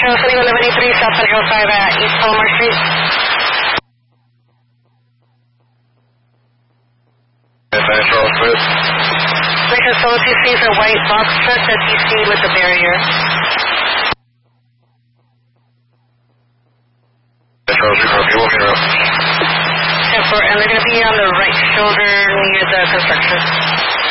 Metro City 1183 South Central 5 at East Palomar Street. Metro Smith. Metro Solitude sees a white box truck at DC with a barrier. Metro 0, you will hear up. And they're going to be on the right shoulder near the construction.